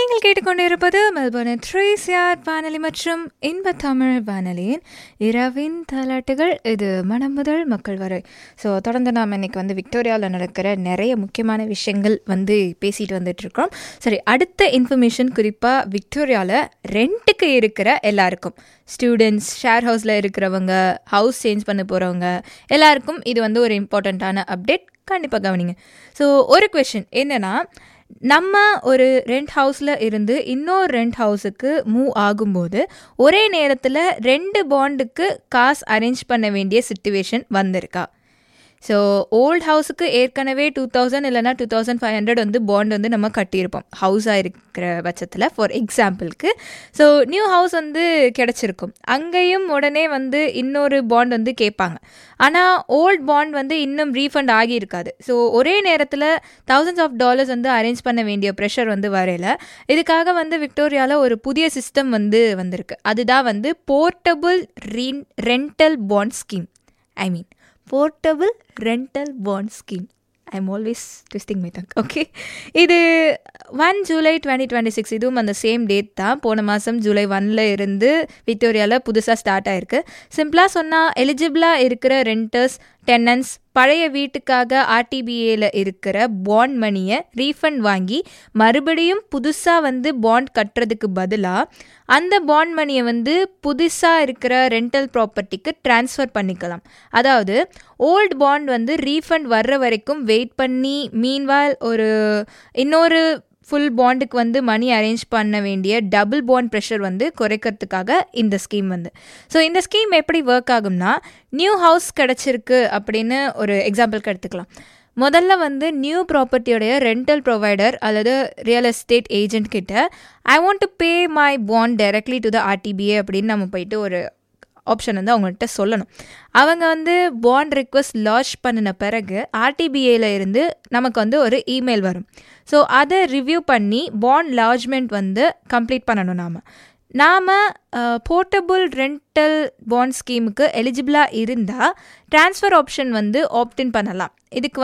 நீங்கள் கேட்டுக்கொண்டிருப்பது மெல்பர்னின் த்ரீசியார் வானொலி மற்றும் இன்ப தமிழ் வானொலியின் இரவின் தாலாட்டுகள். இது மனம் முதல் மக்கள் வரை. ஸோ தொடர்ந்து நாம் இன்னைக்கு விக்டோரியாவில் நடக்கிற நிறைய முக்கியமான விஷயங்கள் பேசிட்டு வந்துட்டுருக்கோம். சரி, அடுத்த இன்ஃபர்மேஷன் குறிப்பாக விக்டோரியாவில் ரெண்ட்டுக்கு இருக்கிற எல்லாருக்கும், ஸ்டூடெண்ட்ஸ், ஷேர் ஹவுஸில் இருக்கிறவங்க, ஹவுஸ் சேஞ்ச் பண்ண போகிறவங்க எல்லாருக்கும் இது ஒரு இம்பார்ட்டண்ட்டான அப்டேட். கண்டிப்பாக கவனிங்க. ஸோ ஒரு கொஷின் என்னென்னா, நம்ம ஒரு ரெண்ட் ஹவுஸில் இருந்து இன்னொரு ரெண்ட் ஹவுஸுக்கு மூவ் ஆகும்போது ஒரே நேரத்தில் 2 பாண்டுக்கு காசு அரேஞ்ச் பண்ண வேண்டிய சிச்சுவேஷன் வந்திருக்கா? ஸோ ஓல்ட் ஹவுஸுக்கு ஏற்கனவே 2000 இல்லைனா 2500 பாண்ட் நம்ம கட்டியிருப்போம் ஹவுஸாக இருக்கிற பட்சத்தில். ஃபார் எக்ஸாம்பிளுக்கு ஸோ நியூ ஹவுஸ் கிடச்சிருக்கும், அங்கேயும் உடனே இன்னொரு பாண்ட் கேட்பாங்க. ஆனால் ஓல்ட் பாண்ட் இன்னும் ரீஃபண்ட் ஆகியிருக்காது. ஸோ ஒரே நேரத்தில் thousands of dollars அரேஞ்ச் பண்ண வேண்டிய ப்ரெஷர் வரையில. இதுக்காக விக்டோரியாவில் ஒரு புதிய சிஸ்டம் வந்திருக்கு. அதுதான் portable rental bond scheme. Portable Rental Bond Scheme. I'm always twisting my tongue. Okay. இது 1 July 2026. இதுவும் அந்த சேம் டேட் தான். போன மாதம் July 1 இருந்து விக்டோரியாவில் புதுசாக ஸ்டார்ட் ஆயிருக்கு. சிம்பிளாக சொன்னால், எலிஜிபிளாக இருக்கிற ரெண்டர்ஸ், டெனன்ட்ஸ் பழைய வீட்டுக்காக ஆர்டிபிஏல இருக்கிற பாண்ட் மணியை ரீஃபண்ட் வாங்கி மறுபடியும் புதுசாக பாண்ட் கட்டுறதுக்கு பதிலாக அந்த பாண்ட் மணியை புதுசாக இருக்கிற ரெண்டல் ப்ராப்பர்ட்டிக்கு ட்ரான்ஸ்ஃபர் பண்ணிக்கலாம். அதாவது ஓல்டு பாண்ட் ரீஃபண்ட் வர்ற வரைக்கும் வெயிட் பண்ணி மீன்வால் இன்னொரு ஃபுல் பாண்டுக்கு மணி அரேஞ்ச் பண்ண வேண்டிய டபுள் பாண்ட் ப்ரெஷர் குறைக்கிறதுக்காக இந்த ஸ்கீம் ஸோ இந்த ஸ்கீம் எப்படி ஒர்க் ஆகும்னா, நியூ ஹவுஸ் கிடச்சிருக்கு அப்படின்னு ஒரு எக்ஸாம்பிளுக்கு எடுத்துக்கலாம். முதல்ல நியூ ப்ராப்பர்ட்டியோடைய ரெண்டல் ப்ரொவைடர் அல்லது ரியல் எஸ்டேட் ஏஜென்ட் கிட்ட I want to pay my bond directly to the ஆர்டிபிஏ அப்படின்னு நம்ம போயிட்டு ஒரு ஆப்ஷன் அவங்கள்ட்ட சொல்லணும். அவங்க பாண்ட் ரிக்வெஸ்ட் லான்ச் பண்ணின பிறகு ஆர்டிபிஏல இருந்து நமக்கு ஒரு இமெயில் வரும். ஸோ அதை ரிவ்யூ பண்ணி பாண்ட் லாட்ஜ்மெண்ட் கம்ப்ளீட் பண்ணணும். நாம் போர்ட்டபிள் ரெண்டல் பாண்ட் ஸ்கீமுக்கு எலிஜிபிளாக இருந்தால் ட்ரான்ஸ்ஃபர் ஆப்ஷன் ஆப்டின் பண்ணலாம். இதுக்கு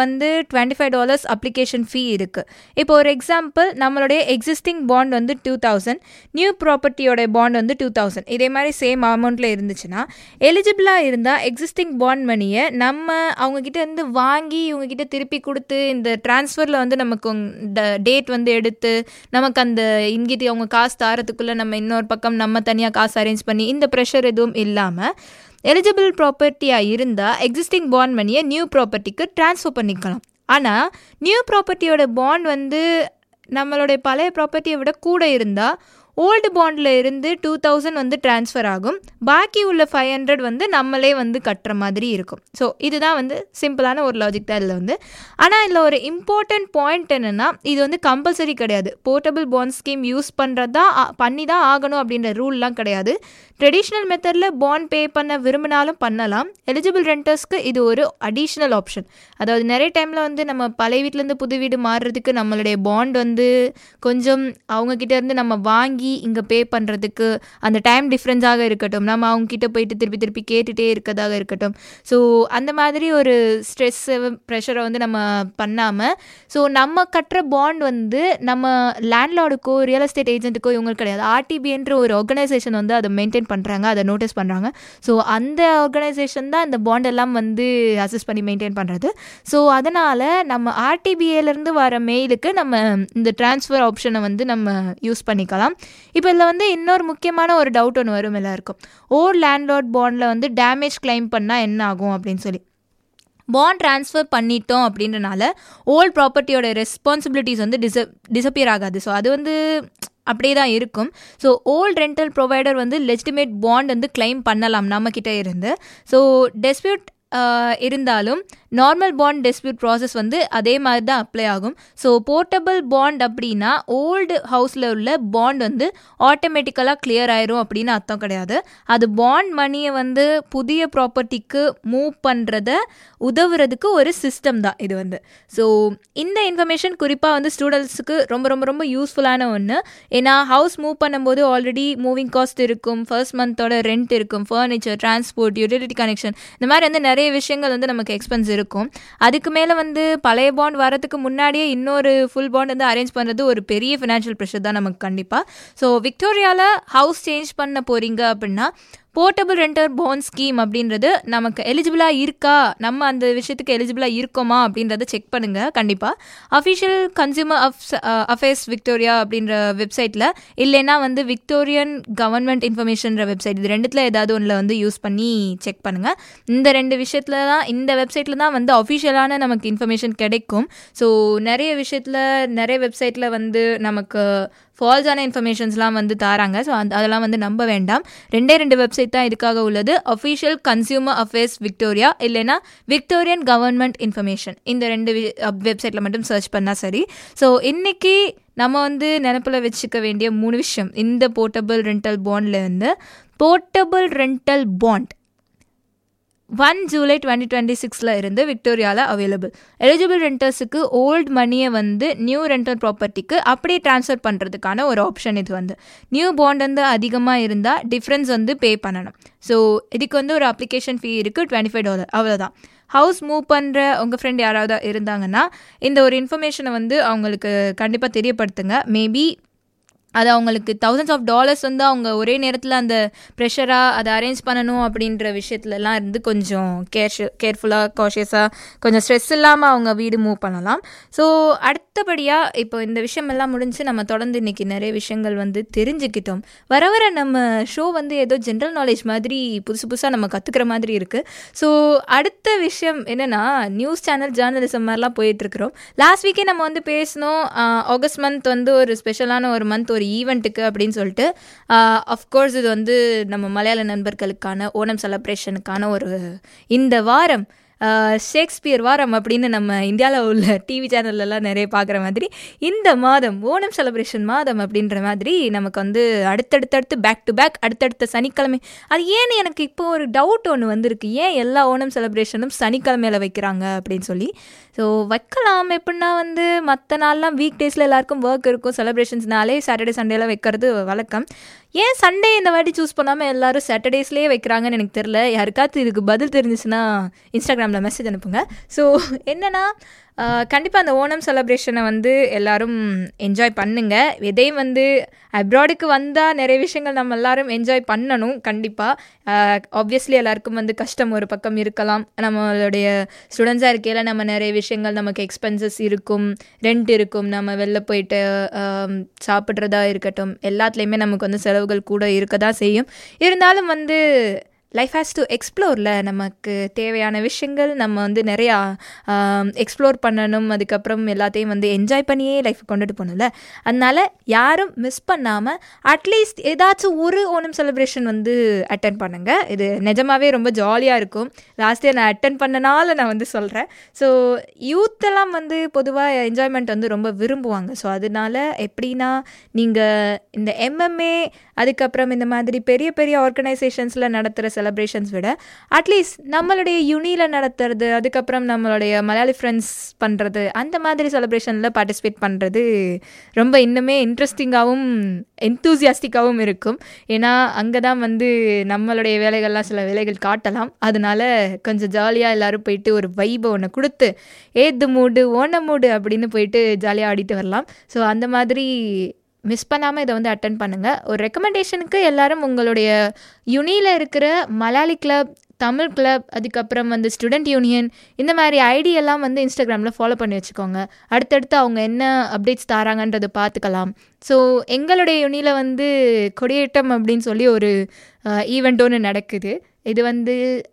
$25 அப்ளிகேஷன் ஃபீ இருக்குது. இப்போ ஒரு எக்ஸாம்பிள், நம்மளுடைய எக்ஸிஸ்டிங் பாண்ட் 2000, நியூ ப்ராப்பர்ட்டியோட பாண்ட் 2000, இதே மாதிரி சேம் அமௌண்ட்டில் இருந்துச்சுன்னா எலிஜிபிளாக இருந்தால் எக்ஸிஸ்டிங் பாண்ட் மணியை நம்ம அவங்கக்கிட்ட வாங்கி இவங்ககிட்ட திருப்பி கொடுத்து இந்த ட்ரான்ஸ்ஃபரில் நமக்கு டேட் எடுத்து நமக்கு அந்த இங்கிட்டு அவங்க காசு தாரத்துக்குள்ளே நம்ம இன்னொரு பக்கம் நம்ம தனியாக காசு அரேஞ்ச் பண்ணி இந்த ப்ரெஷர் எதுவும் இல்லாமல் எலிஜிபிள் ப்ராப்பர்ட்டியாக இருந்தால் எக்ஸிஸ்டிங் பாண்ட் மணியை நியூ ப்ராப்பர்ட்டிக்கு ட்ரான்ஸ்ஃபர் பண்ணிக்கலாம். ஆனால் நியூ ப்ராப்பர்ட்டியோட பாண்ட் நம்மளுடைய பழைய ப்ராப்பர்ட்டியை விட கூட இருந்தால் ஓல்டு பாண்டில் இருந்து 2000 ட்ரான்ஸ்ஃபர் ஆகும். பாக்கி உள்ள 500 நம்மளே கட்டுற மாதிரி இருக்கும். ஸோ இதுதான் சிம்பிளான ஒரு லாஜிக் தான் இதில் ஆனால் இதில் ஒரு இம்பார்ட்டண்ட் பாயிண்ட் என்னென்னா, இது கம்பல்சரி கிடையாது. போர்ட்டபிள் பாண்ட் ஸ்கீம் யூஸ் பண்ணி தான் ஆகணும் அப்படின்ற ரூல்லாம் கிடையாது. ட்ரெடிஷ்னல் மெத்தடில் பாண்ட் பே பண்ண விரும்பினாலும் பண்ணலாம். எலிஜிபிள் ரெண்டர்ஸ்க்கு இது ஒரு அடிஷ்னல் ஆப்ஷன். அதாவது நிறைய டைமில் நம்ம பழைய வீட்டிலேருந்து புது வீடு மாறுறதுக்கு நம்மளுடைய பாண்ட் கொஞ்சம் அவங்கக்கிட்ட இருந்து நம்ம வாங்கி இங்கே பே பண்ணுறதுக்கு அந்த டைம் டிஃப்ரென்ஸாக இருக்கட்டும், நம்ம அவங்கக்கிட்ட போயிட்டு திருப்பி கேட்டுகிட்டே இருக்கிறதாக இருக்கட்டும். ஸோ அந்த மாதிரி ஒரு ஸ்ட்ரெஸ் ப்ரெஷரை நம்ம பண்ணாமல், ஸோ நம்ம கட்டுற பாண்ட் நம்ம லேண்ட்லார்டுக்கோ ரியல் எஸ்டேட் ஏஜென்ட்டுக்கோ இவங்களுக்கு கிடையாது. ஆர்டிபின்ற ஒரு ஆர்கனைசேஷன் அதை மெயின்டைன் பண்ணுறாங்க, அதை நோட்டீஸ் பண்ணுறாங்க. ஸோ அந்த ஆர்கனைசேஷன் தான் இந்த பாண்ட் எல்லாம் அசஸ் பண்ணி மெயின்டைன் பண்ணுறது. ஸோ அதனால் நம்ம ஆர்டிபிஏலேருந்து வர மெயிலுக்கு நம்ம இந்த ட்ரான்ஸ்ஃபர் ஆப்ஷனை நம்ம யூஸ் பண்ணிக்கலாம். இப்போ இதில் இன்னொரு முக்கியமான ஒரு டவுட் ஒன்று வரும் எல்லாருக்கும். ஓல்ட் லேண்ட்லார்ட் பாண்டில் டேமேஜ் கிளைம் பண்ணால் என்ன ஆகும் அப்படின்னு சொல்லி. பாண்ட் ட்ரான்ஸ்ஃபர் பண்ணிட்டோம் அப்படின்றனால ஓல்ட் ப்ராப்பர்ட்டியோட ரெஸ்பான்சிபிலிட்டிஸ் டிஸப்பியர் ஆகாது. ஸோ அது அப்படியே தான் இருக்கும். So volt rental provider legitimate bond claim பண்ணலாம் நம்மக்கிட்ட இருந்து. ஸோ டிஸ்பியூட் இருந்தாலும் நார்மல் பாண்ட் டிஸ்பியூட் ப்ராசஸ் அதே மாதிரி தான் அப்ளை ஆகும். ஸோ போர்ட்டபிள் பாண்ட் அப்படின்னா ஓல்டு ஹவுஸில் உள்ள பாண்ட் ஆட்டோமேட்டிக்கலாக கிளியர் ஆயிரும் அப்படின்னு அர்த்தம் கிடையாது. அது பாண்ட் மணியை புதிய ப்ராப்பர்ட்டிக்கு மூவ் பண்ணுறத உதவுறதுக்கு ஒரு சிஸ்டம் தான் இது ஸோ இந்த இன்ஃபர்மேஷன் குறிப்பாக ஸ்டூடெண்ட்ஸுக்கு ரொம்ப ரொம்ப ரொம்ப யூஸ்ஃபுல்லான ஒன்று. ஏன்னா ஹவுஸ் மூவ் பண்ணும்போது ஆல்ரெடி மூவிங் காஸ்ட் இருக்கும், ஃபர்ஸ்ட் மந்தோட ரெண்ட் இருக்கும், ஃபர்னிச்சர், டிரான்ஸ்போர்ட், யூட்டிலிட்டி கனெக்ஷன், இந்த மாதிரி நிறைய நிறைய விஷயங்கள் வந்து நமக்கு எக்ஸ்பென்ஸ் இருக்கும். அதுக்கு மேலே வந்து பழைய பாண்ட் வரதுக்கு முன்னாடியே இன்னொரு ஃபுல் பாண்ட் வந்து அரேஞ்ச் பண்ணுறது ஒரு பெரிய ஃபினான்ஷியல் ப்ரெஷர் தான் நமக்கு கண்டிப்பாக. ஸோ விக்டோரியாவில் ஹவுஸ் சேஞ்ச் பண்ண போகிறீங்க அப்படின்னா போர்ட்டபிள் ரெண்டர் பாண்ட் ஸ்கீம் அப்படின்றது நமக்கு எலிஜிபிளாக இருக்கா, நம்ம அந்த விஷயத்துக்கு எலிஜிபிளாக இருக்கோமா அப்படின்றத செக் பண்ணுங்கள் கண்டிப்பாக. அஃபிஷியல் கன்சியூமர் அஃபேர்ஸ் விக்டோரியா அப்படின்ற வெப்சைட்டில், இல்லைன்னா வந்து விக்டோரியன் கவர்மெண்ட் இன்ஃபர்மேஷன்ற வெப்சைட், இது ரெண்டுத்தில் ஏதாவது ஒன்றில் வந்து யூஸ் பண்ணி செக் பண்ணுங்கள். இந்த ரெண்டு விஷயத்தில் தான், இந்த வெப்சைட்டில் தான் வந்து அஃபிஷியலான நமக்கு இன்ஃபர்மேஷன் கிடைக்கும். ஸோ நிறைய விஷயத்தில் நிறைய வெப்சைட்டில் வந்து நமக்கு ஃபால்ஸான இன்ஃபர்மேஷன்ஸ்லாம் வந்து தராங்க. ஸோ அதெல்லாம் வந்து நம்ப வேண்டாம். ரெண்டு வெப்சைட் தான் இதுக்காக உள்ளது. அஃபிஷியல் கன்சியூமர் அஃபேர்ஸ் விக்டோரியா, இல்லைனா விக்டோரியன் கவர்மெண்ட் இன்ஃபர்மேஷன், இந்த ரெண்டு வெப்சைட்டில் மட்டும் சர்ச் பண்ணால் சரி. ஸோ இன்றைக்கி நம்ம வந்து நினப்பில் வச்சுக்க வேண்டிய 3 விஷயம் இந்த portable rental பாண்ட்லேருந்து. Portable rental bond 1 July 2026 இருந்து விக்டோரியாவில் அவைலபிள். எலிஜிபிள் ரெண்டர்ஸுக்கு ஓல்டு மணியை வந்து நியூ ரெண்டல் ப்ராப்பர்ட்டிக்கு அப்படியே ட்ரான்ஸ்ஃபர் பண்ணுறதுக்கான ஒரு ஆப்ஷன் இது வந்து. நியூ பாண்ட் வந்து அதிகமாக இருந்தால் டிஃப்ரென்ஸ் வந்து பே பண்ணணும். ஸோ இதுக்கு வந்து ஒரு அப்ளிகேஷன் ஃபீ இருக்குது, $25, அவ்வளோதான். ஹவுஸ் மூவ் பண்ணுற உங்கள் ஃப்ரெண்ட் யாராவது இருந்தாங்கன்னா இந்த ஒரு இன்ஃபர்மேஷனை வந்து அவங்களுக்கு கண்டிப்பாக தெரியப்படுத்துங்க. மேபி அது அவங்களுக்கு $1000s வந்து அவங்க ஒரே நேரத்தில் அந்த ப்ரெஷராக அதை அரேஞ்ச் பண்ணணும் அப்படின்ற விஷயத்துலலாம் இருந்து கொஞ்சம் கேர்ஃபுல்லாக காஷியஸாக கொஞ்சம் ஸ்ட்ரெஸ் இல்லாமல் அவங்க வீடு மூவ் பண்ணலாம். ஸோ அடுத்தபடியாக இப்போ இந்த விஷயமெல்லாம் முடிஞ்சு நம்ம தொடர்ந்து இன்றைக்கி நிறைய விஷயங்கள் வந்து தெரிஞ்சுக்கிட்டோம். வர வர நம்ம ஷோ வந்து ஏதோ ஜென்ரல் நாலேஜ் மாதிரி புதுசாக நம்ம கற்றுக்கிற மாதிரி இருக்குது. ஸோ அடுத்த விஷயம் என்னென்னா, நியூஸ் சேனல் ஜேர்னலிசம் மாதிரிலாம் போயிட்டுருக்குறோம். லாஸ்ட் வீக்கே நம்ம வந்து பேசினோம், ஆகஸ்ட் மந்த் வந்து ஒரு ஸ்பெஷலான ஒரு மந்த், ஒரு ஈவெண்ட்டுக்கு அப்படின்னு சொல்லிட்டு. அஃப்கோர்ஸ் இது வந்து நம்ம மலையாள நண்பர்களுக்கான ஓணம் செலிப்ரேஷனுக்கான ஒரு இந்த வாரம் ஷேக்ஸ்பியர் வாரம் அப்படின்னு நம்ம இந்தியாவில் உள்ள டிவி சேனல்லலாம் நிறைய பார்க்குற மாதிரி இந்த மாதம் ஓணம் செலிப்ரேஷன் மாதம் அப்படின்ற மாதிரி நமக்கு வந்து அடுத்தடுத்து பேக் டு பேக் அடுத்தடுத்த சனிக்கிழமை. அது ஏன்னு எனக்கு இப்போ ஒரு டவுட் ஒன்று வந்திருக்கு, ஏன் எல்லா ஓணம் செலிப்ரேஷனும் சனிக்கிழமையில் வைக்கிறாங்க அப்படின்னு சொல்லி. ஸோ வைக்கலாம், எப்படின்னா வந்து மற்ற நாள்லாம் வீக் டேஸில் எல்லாருக்கும் ஒர்க் இருக்கும், செலிப்ரேஷன்ஸ்னாலே சாட்டர்டே சண்டேலாம் வைக்கிறது வழக்கம். ஏன் சண்டே இந்த வாட்டி சூஸ் பண்ணாமல் எல்லோரும் சாட்டர்டேஸ்லேயே வைக்கிறாங்கன்னு எனக்கு தெரில. யாருக்காவது இதுக்கு பதில் தெரிஞ்சிச்சுன்னா இன்ஸ்டாகிராமில் மெசேஜ் அனுப்புங்க. ஸோ என்னென்னா, கண்டிப்பாக அந்த ஓணம் செலிப்ரேஷனை வந்து எல்லோரும் என்ஜாய் பண்ணுங்கள். எதையும் வந்து அப்ராடுக்கு வந்தால் நிறைய விஷயங்கள் நம்ம எல்லோரும் என்ஜாய் பண்ணணும் கண்டிப்பாக. ஆப்வியஸ்லி எல்லாருக்கும் வந்து கஷ்டம் ஒரு பக்கம் இருக்கலாம். நம்மளுடைய ஸ்டூடெண்ட்ஸாக இருக்கையில் நம்ம நிறைய விஷயங்கள் நமக்கு எக்ஸ்பென்சஸ் இருக்கும், ரெண்ட் இருக்கும், நம்ம வெளில போயிட்டு சாப்பிட்றதா இருக்கட்டும், எல்லாத்துலேயுமே நமக்கு வந்து செலவுகள் கூட இருக்க தான் செய்யும். இருந்தாலும் வந்து லைஃப் ஹேஸ் டு எக்ஸ்ப்ளோரில் நமக்கு தேவையான விஷயங்கள் நம்ம வந்து நிறையா எக்ஸ்ப்ளோர் பண்ணணும். அதுக்கப்புறம் எல்லாத்தையும் வந்து என்ஜாய் பண்ணியே லைஃப் கொண்டுட்டு போகணும்ல. அதனால் யாரும் மிஸ் பண்ணாமல் அட்லீஸ்ட் ஏதாச்சும் ஒரு ஓணம் செலிப்ரேஷன் வந்து அட்டன் பண்ணுங்கள். இது நிஜமாகவே ரொம்ப ஜாலியாக இருக்கும். லாஸ்ட் இயர் நான் அட்டன் பண்ணனால நான் வந்து சொல்கிறேன். ஸோ யூத்தெல்லாம் வந்து பொதுவாக என்ஜாய்மெண்ட் வந்து ரொம்ப விரும்புவாங்க. ஸோ அதனால் எப்படின்னா, நீங்கள் இந்த MMA அதுக்கப்புறம் இந்த மாதிரி பெரிய பெரிய ஆர்கனைசேஷன்ஸில் நடத்துகிற செலிப்ரேஷன்ஸ் விட அட்லீஸ்ட் நம்மளுடைய யூனியில் நடத்துறது, அதுக்கப்புறம் நம்மளுடைய மலையாளி ஃப்ரெண்ட்ஸ் பண்ணுறது, அந்த மாதிரி செலிப்ரேஷனில் பார்ட்டிசிபேட் பண்ணுறது ரொம்ப இன்னுமே இன்ட்ரெஸ்டிங்காகவும் என்தூசியாஸ்டிக்காகவும் இருக்கும். ஏன்னா அங்கே தான் வந்து நம்மளுடைய வேலைகள்லாம் சில வேலைகள் காட்டலாம். அதனால கொஞ்சம் ஜாலியாக எல்லோரும் போயிட்டு ஒரு வைபை ஒன்று கொடுத்து ஏது மூடு ஓன மூடு அப்படின்னு போயிட்டு ஜாலியாக ஆடிட்டு வரலாம். ஸோ அந்த மாதிரி மிஸ் பண்ணாமல் இதை வந்து அட்டன் பண்ணுங்கள். ஒரு ரெக்கமெண்டேஷனுக்கு எல்லோரும் உங்களுடைய யுனியில் இருக்கிற மலையாளி கிளப், தமிழ் கிளப், அதுக்கப்புறம் வந்து ஸ்டூடெண்ட் யூனியன், இந்த மாதிரி ஐடியெல்லாம் வந்து இன்ஸ்டாகிராமில் ஃபாலோ பண்ணி வச்சுக்கோங்க. அடுத்தடுத்து அவங்க என்ன அப்டேட்ஸ் தராங்கன்றதை பார்த்துக்கலாம். ஸோ எங்களுடைய யூனியில் வந்து கொடியேற்றம் அப்படின்னு சொல்லி ஒரு ஈவெண்ட் ஒன்று நடக்குது. இது வந்து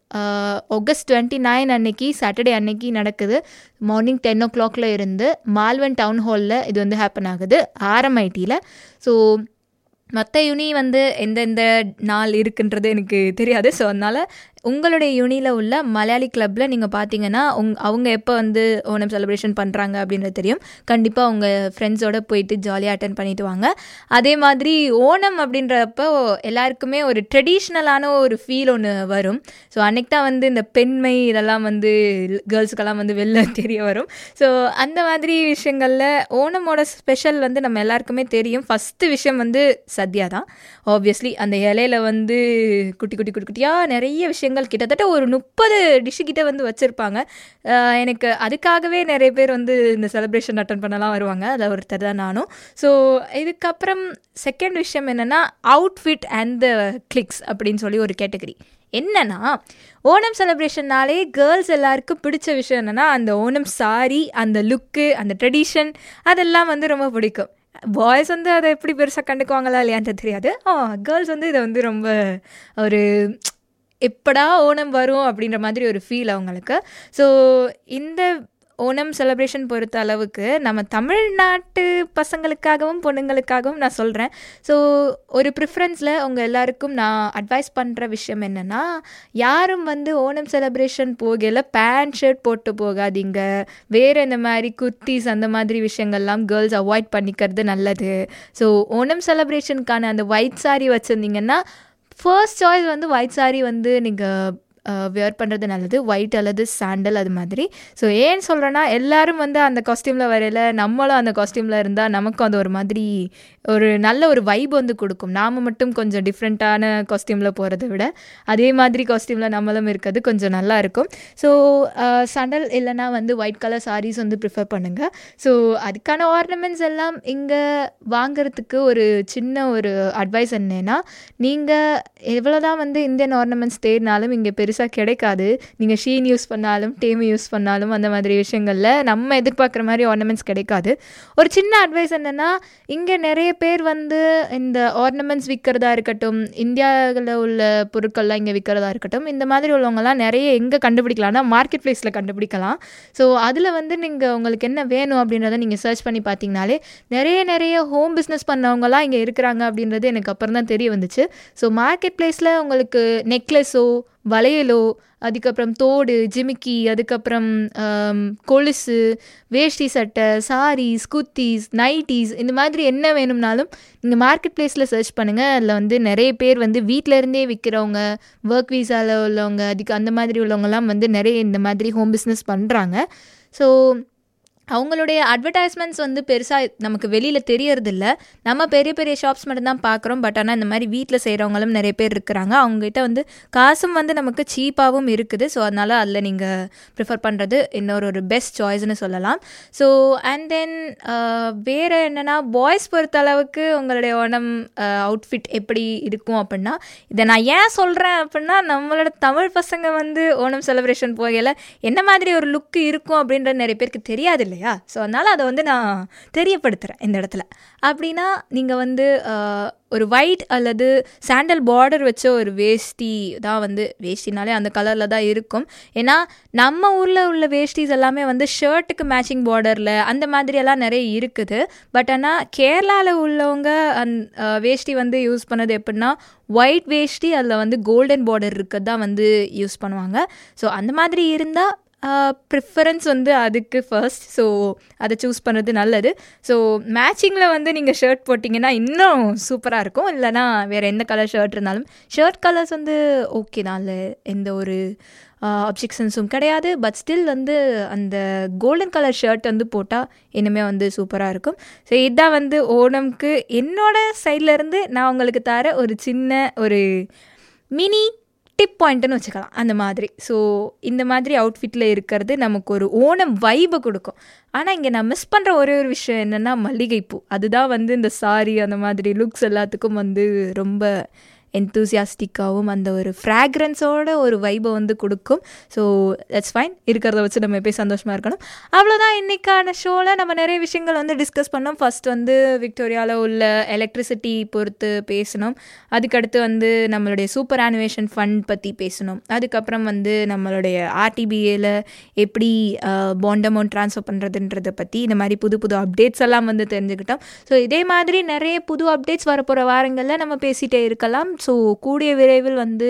ஆகஸ்ட் 29 அன்னைக்கு, சாட்டர்டே அன்னைக்கு நடக்குது. மார்னிங் 10 o'clock இருந்து மால்வன் டவுன் ஹாலில் இது வந்து ஹேப்பன் ஆகுது, RMITயில். ஸோ மற்ற யூனி வந்து எந்தெந்த நாள் இருக்குன்றது எனக்கு தெரியாது. ஸோ அதனால் உங்களுடைய யூனியில் உள்ள மலையாளி கிளப்பில் நீங்கள் பார்த்தீங்கன்னா அவங்க எப்போ வந்து ஓணம் செலிப்ரேஷன் பண்ணுறாங்க அப்படின்றது தெரியும். கண்டிப்பாக உங்கள் ஃப்ரெண்ட்ஸோடு போயிட்டு ஜாலியாக அட்டன் பண்ணிட்டு வாங்க. அதே மாதிரி ஓணம் அப்படின்றப்போ எல்லாருக்குமே ஒரு ட்ரெடிஷ்னலான ஒரு ஃபீல் ஒன்று வரும். ஸோ அன்றைக்கி தான் வந்து இந்த பெண்மை இதெல்லாம் வந்து கேர்ள்ஸுக்கெல்லாம் வந்து வெளில தெரிய வரும். ஸோ அந்த மாதிரி விஷயங்களில் ஓணமோட ஸ்பெஷல் வந்து நம்ம எல்லாருக்குமே தெரியும். ஃபஸ்ட்டு விஷயம் வந்து சத்யா தான். ஆப்வியஸ்லி அந்த இலையில் வந்து குட்டி குட்டி குட்டி குட்டியாக நிறைய விஷயங்கள் விஷயங்கள் கிட்டத்தட்ட ஒரு 30 டிஷ்ஷு கிட்ட வந்து வச்சுருப்பாங்க. எனக்கு அதுக்காகவே நிறைய பேர் வந்து இந்த செலிப்ரேஷன் அட்டன் பண்ணலாம் வருவாங்க. அதில் ஒருத்தர் தான் நானும். ஸோ இதுக்கப்புறம் செகண்ட் விஷயம் என்னென்னா அவுட்ஃபிட் அண்ட் த கிளிக்ஸ் அப்படின்னு சொல்லி ஒரு கேட்டகரி. என்னன்னா ஓணம் செலிப்ரேஷன்னாலே கேர்ள்ஸ் எல்லாருக்கும் பிடிச்ச விஷயம் என்னென்னா அந்த ஓணம் சாரி, அந்த லுக்கு, அந்த ட்ரெடிஷன் அதெல்லாம் வந்து ரொம்ப பிடிக்கும். பாய்ஸ் வந்து அதை எப்படி பெருசாக கண்டுக்குவாங்களா இல்லையான்ட்டு தெரியாது. கேர்ள்ஸ் வந்து இதை வந்து ரொம்ப ஒரு எப்படா ஓணம் வரும் அப்படின்ற மாதிரி ஒரு ஃபீல் அவங்களுக்கு. ஸோ இந்த ஓணம் செலிப்ரேஷன் பொறுத்த அளவுக்கு நம்ம தமிழ்நாட்டு பசங்களுக்காகவும் பொண்ணுங்களுக்காகவும் நான் சொல்கிறேன். ஸோ ஒரு ப்ரிஃபரன்ஸில் உங்கள் எல்லாருக்கும் நான் அட்வைஸ் பண்ணுற விஷயம் என்னென்னா, யாரும் வந்து ஓணம் செலிப்ரேஷன் போகல பேண்ட் ஷர்ட் போட்டு போகாதீங்க. வேறு இந்த மாதிரி குர்த்திஸ் அந்த மாதிரி விஷயங்கள்லாம் கேர்ள்ஸ் அவாய்ட் பண்ணிக்கிறது நல்லது. ஸோ ஓணம் செலிப்ரேஷனுக்கான அந்த ஒயிட் சாரி வச்சுருந்தீங்கன்னா ஃபர்ஸ்ட் சாய்ஸ் வந்து ஒயிட் சாரி வந்து நீங்கள் வியர் பண்ணுறது நல்லது. ஒயிட் அல்லது சாண்டல் அது மாதிரி. ஸோ ஏன்னு சொல்கிறேன்னா எல்லோரும் வந்து அந்த காஸ்டியூமில் வரையில் நம்மளும் அந்த காஸ்டியூமில் இருந்தால் நமக்கும் அது ஒரு மாதிரி ஒரு நல்ல ஒரு வைப் வந்து கொடுக்கும். நாம் மட்டும் கொஞ்சம் டிஃப்ரெண்ட்டான காஸ்டியூமில் போகிறத விட அதே மாதிரி காஸ்டியூமில் நம்மளும் இருக்கிறது கொஞ்சம் நல்லா இருக்கும். ஸோ சாண்டல் இல்லைனா வந்து ஒயிட் கலர் சாரீஸ் வந்து ப்ரிஃபர் பண்ணுங்கள். ஸோ அதுக்கான ஆர்னமெண்ட்ஸ் எல்லாம் இங்கே வாங்கிறதுக்கு ஒரு சின்ன ஒரு அட்வைஸ் என்னன்னா, நீங்கள் எவ்வளோ தான் வந்து இந்தியன் ஆர்னமெண்ட்ஸ் தேடினாலும் இங்கே பெருசாக கிடைக்காது. நீங்கள் ஷீன் யூஸ் பண்ணாலும் டேமி யூஸ் பண்ணாலும் அந்த மாதிரி விஷயங்களில் நம்ம எதிர்பார்க்குற மாதிரி ஆர்னமெண்ட்ஸ் கிடைக்காது. ஒரு சின்ன அட்வைஸ் என்னென்னா, இங்கே நிறைய பேர் வந்து இந்த ஆர்னமெண்ட்ஸ் விற்கிறதா இருக்கட்டும், இந்தியாவில் உள்ள பொருட்கள்லாம் இங்கே விற்கிறதா இருக்கட்டும், இந்த மாதிரி உள்ளவங்கலாம் நிறைய எங்கே கண்டுபிடிக்கலாம்னா மார்க்கெட் ப்ளேஸில் கண்டுபிடிக்கலாம். ஸோ அதில் வந்து நீங்கள் உங்களுக்கு என்ன வேணும் அப்படின்றத நீங்கள் சர்ச் பண்ணி பார்த்தீங்கனாலே நிறைய ஹோம் பிஸ்னஸ் பண்ணவங்கலாம் இங்கே இருக்கிறாங்க அப்படின்றது எனக்கு அப்புறம் தான் தெரிய வந்துச்சு. ஸோ மார்க்கெட் ப்ளேஸில் உங்களுக்கு நெக்லஸோ வளையலோ, அதுக்கப்புறம் தோடு, ஜிமிக்கி, அதுக்கப்புறம் கொலுசு, வேஷ்டி சட்டை, சாரீஸ், குர்த்திஸ், நைட்டிஸ் இந்த மாதிரி என்ன வேணும்னாலும் நீங்கள் மார்க்கெட் ப்ளேஸில் சர்ச் பண்ணுங்கள். அதில் வந்து நிறைய பேர் வந்து வீட்டிலேருந்தே விற்கிறவங்க, ஒர்க் வீசாவில் உள்ளவங்க, அதுக்கு அந்த மாதிரி உள்ளவங்கலாம் வந்து நிறைய இந்த மாதிரி ஹோம் பிஸ்னஸ் பண்ணுறாங்க. ஸோ அவங்களுடைய அட்வர்டைஸ்மெண்ட்ஸ் வந்து பெருசாக நமக்கு வெளியில் தெரியறதில்ல. நம்ம பெரிய பெரிய ஷாப்ஸ் மட்டும்தான் பார்க்குறோம். பட் ஆனால் இந்த மாதிரி வீட்டில் செய்கிறவங்களும் நிறைய பேர் இருக்கிறாங்க. அவங்ககிட்ட வந்து காசும் வந்து நமக்கு சீப்பாகவும் இருக்குது. ஸோ அதனால் அதில் நீங்கள் ப்ரிஃபர் பண்ணுறது ஒரு பெஸ்ட் சாய்ஸ்னு சொல்லலாம். ஸோ அண்ட் தென் வேறு என்னென்னா, பாய்ஸ் பொறுத்த அளவுக்கு உங்களுடைய ஓணம் அவுட்ஃபிட் எப்படி இருக்கும் அப்படின்னா, இதை நான் ஏன் சொல்கிறேன் அப்படின்னா, நம்மளோட தமிழ் பசங்க வந்து ஓணம் செலிப்ரேஷன் போகையில் என்ன மாதிரி ஒரு லுக்கு இருக்கும் அப்படின்றது நிறைய பேருக்கு தெரியாது இல்லையா? ஸோ அதனால் அதை வந்து நான் தெரியப்படுத்துகிறேன் இந்த இடத்துல. அப்படின்னா நீங்கள் வந்து ஒரு ஒயிட் அல்லது சாண்டல் பார்டர் வச்ச ஒரு வேஷ்டி தான் வந்து, வேஷ்டினாலே அந்த கலரில் தான் இருக்கும். ஏன்னா நம்ம ஊரில் உள்ள வேஷ்டிஸ் எல்லாமே வந்து ஷர்ட்டுக்கு மேட்சிங் பார்டரில் அந்த மாதிரியெல்லாம் நிறைய இருக்குது. பட் ஆனால் கேரளாவில் உள்ளவங்க வேஷ்டி வந்து யூஸ் பண்ணது எப்படின்னா ஒயிட் வேஷ்டி, அதில் வந்து கோல்டன் பார்டர் இருக்கிறது தான் வந்து யூஸ் பண்ணுவாங்க. ஸோ அந்த மாதிரி இருந்தால் ப்ரிஃபரன்ஸ் வந்து அதுக்கு ஃபர்ஸ்ட். ஸோ அதை சூஸ் பண்ணுறது நல்லது. ஸோ மேட்சிங்கில் வந்து நீங்கள் ஷர்ட் போட்டிங்கன்னா இன்னும் சூப்பராக இருக்கும். இல்லைனா வேறு எந்த கலர் ஷர்ட் இருந்தாலும் ஷர்ட் கலர்ஸ் வந்து ஓகே தான், இல்லை எந்த ஒரு அப்ஜெக்ஷன்ஸும் கிடையாது. பட் ஸ்டில் வந்து அந்த கோல்டன் கலர் ஷர்ட் வந்து போட்டால் இனிமே வந்து சூப்பராக இருக்கும். ஸோ இதுதான் வந்து ஓணம்க்கு என்னோட சைட்லேருந்து நான் உங்களுக்கு தர ஒரு சின்ன ஒரு மினி டிப் பாயிண்ட்டுன்னு வச்சுக்கலாம் அந்த மாதிரி. ஸோ இந்த மாதிரி அவுட்ஃபிட்டில் இருக்கிறது நமக்கு ஒரு ஓணம் வைபை கொடுக்கும். ஆனால் இங்கே நான் மிஸ் பண்ணுற ஒரே ஒரு விஷயம் என்னென்னா மல்லிகைப்பூ. அதுதான் வந்து இந்த சாரி அந்த மாதிரி லுக்ஸ் எல்லாத்துக்கும் வந்து ரொம்ப என்தூசியாஸ்டிக்காகவும் அந்த ஒரு ஃப்ராக்ரன்ஸோட ஒரு வைபை வந்து கொடுக்கும். So that's fine. இருக்கிறத வச்சு நம்ம எப்போயும் சந்தோஷமாக இருக்கணும். அவ்வளோதான் இன்றைக்கான ஷோவில் நம்ம நிறைய விஷயங்கள் வந்து டிஸ்கஸ் பண்ணோம். ஃபஸ்ட் வந்து விக்டோரியாவில் உள்ள எலக்ட்ரிசிட்டி பொறுத்து பேசணும். அதுக்கடுத்து வந்து நம்மளுடைய சூப்பர் ஆனிவேஷன் ஃபண்ட் பற்றி பேசணும். அதுக்கப்புறம் வந்து நம்மளுடைய ஆர்டிபிஏல எப்படி பாண்ட் அமௌண்ட் ட்ரான்ஸ்ஃபர் பண்ணுறதுன்றதை பற்றி இந்த மாதிரி புது புது அப்டேட்ஸ் எல்லாம் வந்து தெரிஞ்சுக்கிட்டோம். ஸோ இதே மாதிரி நிறைய புது அப்டேட்ஸ் வரப்போகிற வாரங்களில் நம்ம பேசிகிட்டே இருக்கலாம். ஸோ கூடிய விரைவில் வந்து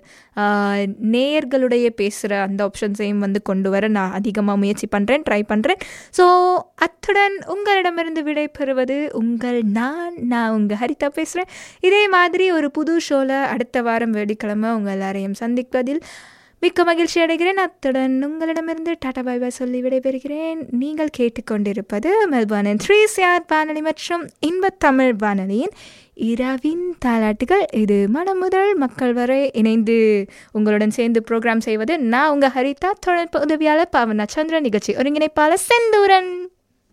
நேயர்களுடைய பேசுகிற அந்த ஆப்ஷன்ஸையும் வந்து கொண்டு வர நான் அதிகமாக முயற்சி பண்ணுறேன், ட்ரை பண்ணுறேன். ஸோ அத்துடன் உங்களிடமிருந்து விடை பெறுவது நான் உங்கள் ஹரிதா பேசுகிறேன். இதே மாதிரி ஒரு புது ஷோவில் அடுத்த வாரம் வெள்ளிக்கிழமை உங்கள் எல்லாரையும் சந்திப்பதில் மிக்க மகிழ்ச்சி அடைகிறேன். அத்துடன் உங்களிடமிருந்து டாடா பாய் பாய் சொல்லி விடைபெறுகிறேன். நீங்கள் கேட்டுக்கொண்டிருப்பது மெல்பர்னின் 3CR வானொலி மற்றும் இன்பத்தமிழ் வானொலியின் இரவின் தாலாட்டுகள். இது மனம் முதல் மக்கள் வரை இணைந்து உங்களுடன் சேர்ந்து ப்ரோக்ராம் செய்வது நான் உங்கள் ஹரிதா, தொழில்நுட்ப உதவியாளர் பாவனா சந்திரன், நிகழ்ச்சி ஒருங்கிணைப்பாளர் செந்தூரன்.